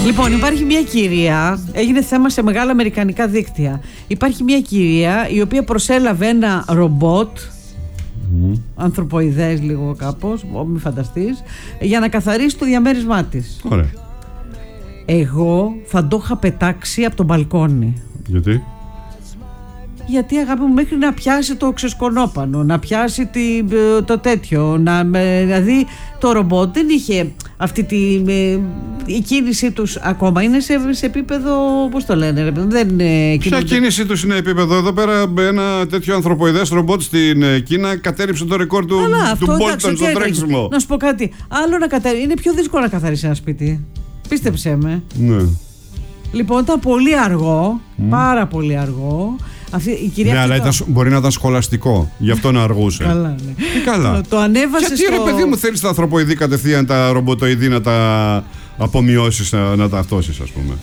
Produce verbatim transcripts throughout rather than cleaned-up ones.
Λοιπόν, υπάρχει μια κυρία, έγινε θέμα σε μεγάλα αμερικανικά δίκτυα. Υπάρχει μια κυρία η οποία προσέλαβε ένα ρομπότ, mm. ανθρωποειδές λίγο κάπως, μην φανταστείς, για να καθαρίσει το διαμέρισμά της. Ωραία. Εγώ θα το είχα πετάξει από το μπαλκόνι. Γιατί? Γιατί, αγάπη μου, μέχρι να πιάσει το ξεσκονόπανο, να πιάσει τη, το τέτοιο, να, δηλαδή το ρομπότ δεν είχε αυτή τη, η κίνησή τους ακόμα είναι σε, σε επίπεδο, πώς το λένε, δεν είναι. Ποια κίνησή τους είναι επίπεδο? Εδώ πέρα ένα τέτοιο ανθρωποειδές ρομπότ στην Κίνα κατέριψε το ρεκόρ του, του Μπόλτον στο τρέξιμο. Να σου πω κάτι, άλλο να καθαρίσει, είναι πιο δύσκολο να καθαρίσει ένα σπίτι, πίστεψέ με. Ναι. Λοιπόν, ήταν πολύ αργό, mm. πάρα πολύ αργό. Αυτή, η κυρία ναι, αλλά το... ήταν, μπορεί να ήταν σχολαστικό. Γι' αυτό να αργούσε. Καλά, ναι. Τι καλά. Το ανέβασε. Γιατί, στο... ρε παιδί μου, θέλεις τα ανθρωποειδή κατευθείαν, τα ρομποτοειδή να τα απομειώσεις, να, να τα αυτώσεις, ας πούμε?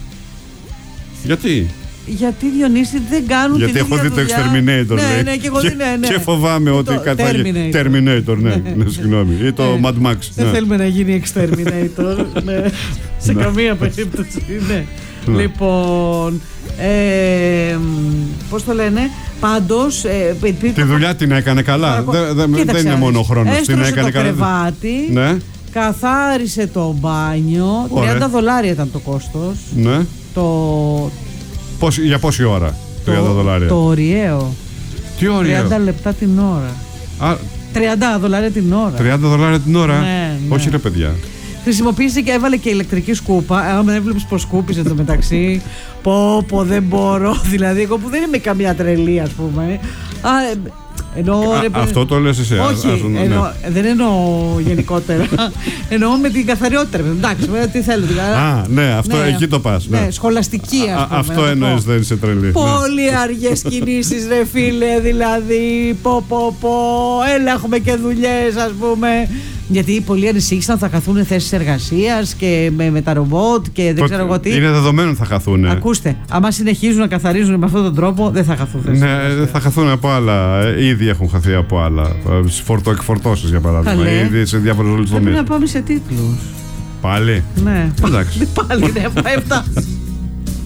Γιατί? Γιατί, Διονύση, δεν κάνουν. Γιατί την έχω ίδια δει το δουλειά. Exterminator. Ναι, λέει. ναι, και, εγώ, και, ναι, ναι. και φοβάμαι ότι το, κάτι θα γίνει. Terminator. Terminator, ναι, ναι, συγγνώμη. Ή το ναι. Mad Max. Δεν ναι. θέλουμε να γίνει Exterminator. ναι. Σε καμία περίπτωση. Ναι. Ναι. Λοιπόν, ε, πώς το λένε, πάντως ε, τη δουλειά την έκανε καλά. Δεν, δεν, δεν είναι μόνο ο χρόνος. Την έκανε το καλά. κρεβάτι, ναι. καθάρισε το μπάνιο. Ωραία. τριάντα δολάρια ήταν το κόστος. Ναι. Το... Πώς, για πόση ώρα? Το, τριάντα δολάρια. Το ωριαίο. Τι ωριαίο? τριάντα λεπτά την ώρα. Α, τριάντα δολάρια την ώρα. τριάντα δολάρια την ώρα. Ναι, ναι. Όχι, ρε παιδιά. Χρησιμοποίησε και έβαλε και ηλεκτρική σκούπα. Αν δεν έβλεπες πως σκούπισε το μεταξύ. Πω πω, δεν μπορώ. Δηλαδή, εγώ που δεν είμαι καμιά τρελή, ας πούμε. Α, εννοώ, Α, ρε, αυτό το λες εσύ? Όχι, ας, ναι. εννοώ, δεν εννοώ γενικότερα. Εννοώ με την καθαριότητα. Εντάξει, με τι θέλετε. Α, ναι, αυτό ναι, εκεί το πας. Ναι, ναι. σχολαστική, ας πούμε. Α, αυτό εννοείς, δεν είσαι τρελή. Πολύ ναι. αργές κινήσεις, ρε φίλε, δηλαδή. Πω, πω, πω. Έλα, έχουμε και δουλειές, ας πούμε. Γιατί πολλοί ανησύχησαν θα χαθούν θέσεις εργασίας και με, με τα ρομπότ και δεν Πο, ξέρω εγώ τι. Είναι δεδομένο θα χαθούν. Ακούστε, άμα συνεχίζουν να καθαρίζουν με αυτόν τον τρόπο, δεν θα χαθούν θέσεις. Ναι, θα χαθούν από άλλα. Ήδη έχουν χαθεί από άλλα. Φορτοεκφορτώσεις, για παράδειγμα. Ήδη σε διάφορες τομείς. Πρέπει να πάμε σε τίτλους. Πάλι. Ναι. Εντάξει. Πάλι, ναι, εφτά.